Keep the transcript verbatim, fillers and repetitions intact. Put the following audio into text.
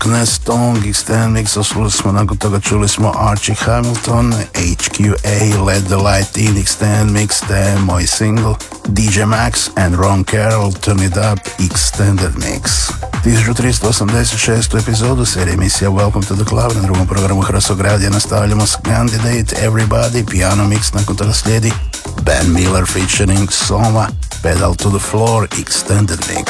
Knestong Extend Mix, osvuli smo, nakon toga čuli smo Archie Hamilton, H Q A, Let the Light In, Extend Mix, te moj single, D J Max and Ron Carroll, Turn It Up, Extended Mix. tisuću tristo osamdeset šestu epizodu serije emisija Welcome to the Club na drugom programu Hrvatskog radija nastavljamo s Candidate, Everybody, Piano Mix, nakon toga slijedi Ben Miller featuring Soma, Pedal to the Floor, Extended Mix.